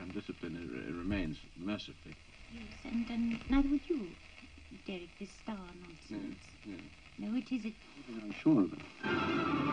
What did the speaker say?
undisciplined it remains, mercifully. Yes, and neither would you, Derek, this star nonsense. Yes, yes. No, it isn't. I'm sure of it.